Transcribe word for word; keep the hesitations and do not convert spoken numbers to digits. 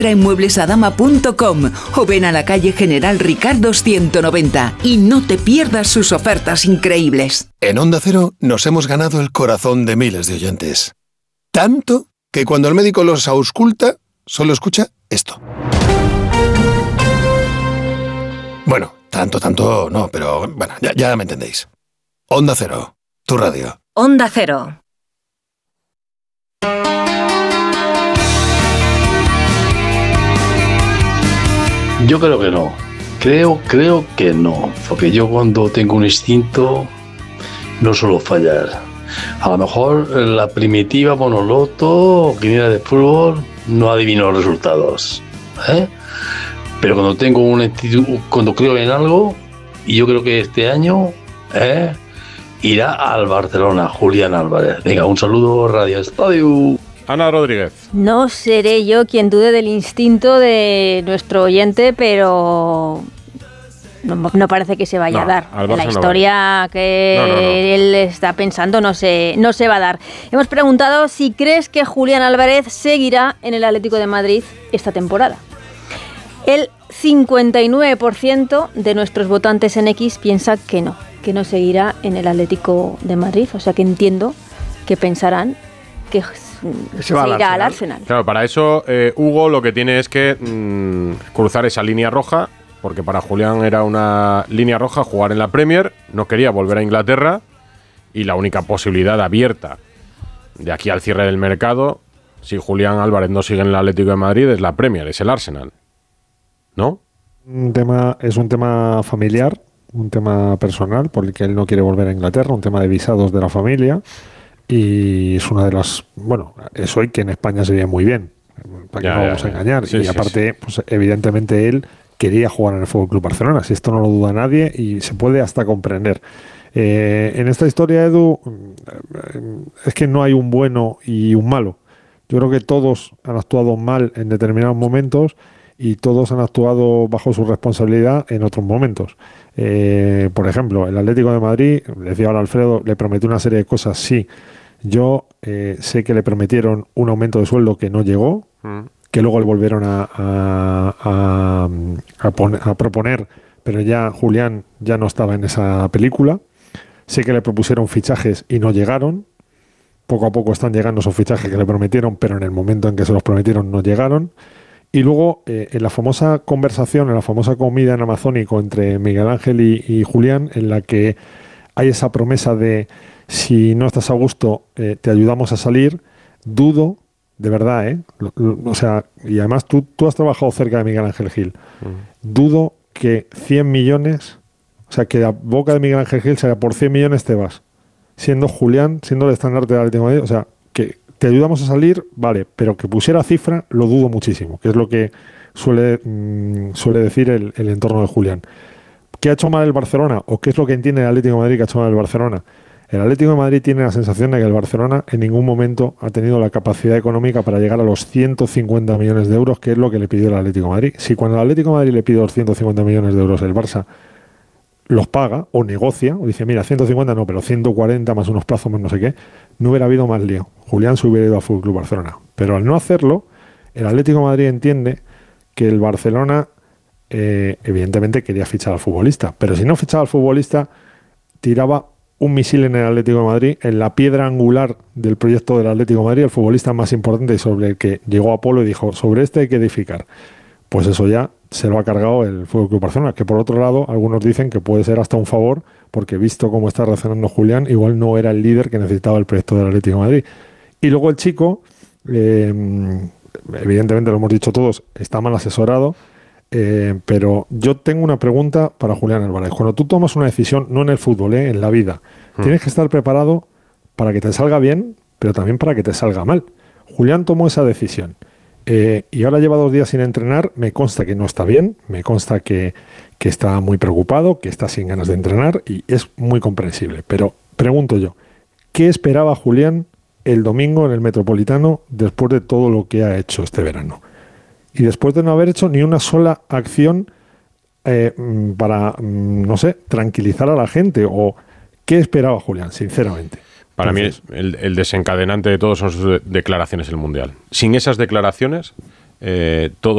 En mueblesadama punto com o ven a la calle General Ricardo ciento noventa y no te pierdas sus ofertas increíbles. En Onda Cero nos hemos ganado el corazón de miles de oyentes. Tanto que cuando el médico los ausculta, solo escucha esto. Bueno, tanto, tanto no, pero bueno, ya, ya me entendéis. Onda Cero, tu radio. Onda Cero. Yo creo que no. Creo, creo que no. Porque yo cuando tengo un instinto no suelo fallar. A lo mejor la primitiva monoloto o quiniela de fútbol no adivino los resultados. ¿eh? Pero cuando tengo un instinto, cuando creo en algo, y yo creo que este año ¿eh? irá al Barcelona, Julián Álvarez. Venga, un saludo, Radio Estadio. Ana Rodríguez. No seré yo quien dude del instinto de nuestro oyente, pero no, no parece que se vaya no, a dar. La no historia que no, no, no. él está pensando no se, no se va a dar. Hemos preguntado si crees que Julián Álvarez seguirá en el Atlético de Madrid esta temporada. El cincuenta y nueve por ciento de nuestros votantes en X piensa que no, que no seguirá en el Atlético de Madrid. O sea que entiendo que pensarán que se va irá al Arsenal. Claro, para eso eh, Hugo lo que tiene es que mmm, cruzar esa línea roja, porque para Julián era una línea roja jugar en la Premier, no quería volver a Inglaterra y la única posibilidad abierta de aquí al cierre del mercado, si Julián Álvarez no sigue en el Atlético de Madrid, es la Premier, es el Arsenal. ¿No? Un tema, es un tema familiar, un tema personal, porque él no quiere volver a Inglaterra, un tema de visados de la familia. Y es una de las... Bueno, es hoy que en España se ve muy bien. ¿Para qué ya, no ya, vamos a ya. engañar? Sí, y sí, aparte, sí. Pues, evidentemente él quería jugar en el F C Barcelona. Si esto no lo duda nadie y se puede hasta comprender. Eh, en esta historia, Edu, es que no hay un bueno y un malo. Yo creo que todos han actuado mal en determinados momentos y todos han actuado bajo su responsabilidad en otros momentos. Eh, por ejemplo, el Atlético de Madrid, decía ahora Alfredo, le prometió una serie de cosas, sí. Yo eh, sé que le prometieron un aumento de sueldo que no llegó, mm. que luego le volvieron a, a, a, a, poner, a proponer, pero ya Julián ya no estaba en esa película. Sé que le propusieron fichajes y no llegaron. Poco a poco están llegando esos fichajes que le prometieron, pero en el momento en que se los prometieron no llegaron. Y luego, eh, en la famosa conversación, en la famosa comida en Amazónico entre Miguel Ángel y, y Julián, en la que hay esa promesa de si no estás a gusto, eh, te ayudamos a salir, dudo, de verdad, ¿eh? Lo, lo, o sea, y además tú, tú has trabajado cerca de Miguel Ángel Gil. Mm. Dudo que cien millones, o sea, que la boca de Miguel Ángel Gil sea por cien millones te vas. Siendo Julián, siendo el estandarte del Atlético de Madrid, o sea, que te ayudamos a salir, vale, pero que pusiera cifra, lo dudo muchísimo, que es lo que suele, mmm, suele decir el, el entorno de Julián. ¿Qué ha hecho mal el Barcelona? ¿O qué es lo que entiende el Atlético de Madrid que ha hecho mal el Barcelona? El Atlético de Madrid tiene la sensación de que el Barcelona en ningún momento ha tenido la capacidad económica para llegar a los ciento cincuenta millones de euros, que es lo que le pidió el Atlético de Madrid. Si cuando el Atlético de Madrid le pide los ciento cincuenta millones de euros, el Barça los paga o negocia, o dice, mira, ciento cincuenta no, pero ciento cuarenta más unos plazos más no sé qué, no hubiera habido más lío. Julián se hubiera ido al F C Barcelona. Pero al no hacerlo, el Atlético de Madrid entiende que el Barcelona eh, evidentemente quería fichar al futbolista, pero si no fichaba al futbolista, tiraba un misil en el Atlético de Madrid, en la piedra angular del proyecto del Atlético de Madrid, el futbolista más importante y sobre el que llegó Apolo y dijo, sobre este hay que edificar. Pues eso ya se lo ha cargado el F C Barcelona, que por otro lado, algunos dicen que puede ser hasta un favor, porque visto cómo está reaccionando Julián, igual no era el líder que necesitaba el proyecto del Atlético de Madrid. Y luego el chico, eh, evidentemente lo hemos dicho todos, está mal asesorado, eh, pero yo tengo una pregunta para Julián Álvarez. Cuando tú tomas una decisión, no en el fútbol, eh, en la vida, hmm. tienes que estar preparado para que te salga bien, pero también para que te salga mal. Julián tomó esa decisión. Eh, y ahora lleva dos días sin entrenar, me consta que no está bien, me consta que, que está muy preocupado, que está sin ganas de entrenar y es muy comprensible. Pero pregunto yo, ¿qué esperaba Julián el domingo en el Metropolitano después de todo lo que ha hecho este verano? Y después de no haber hecho ni una sola acción eh, para, no sé, tranquilizar a la gente, o ¿qué esperaba Julián, sinceramente? Para Entonces, mí el, el desencadenante de todo son sus declaraciones en el Mundial. Sin esas declaraciones, eh, todo